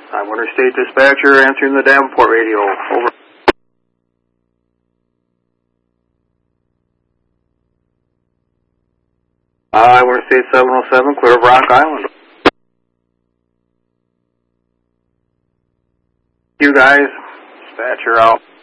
Winter State Dispatcher answering the Davenport radio. Over. Winter State 707, clear of Rock Island. You guys, dispatcher out.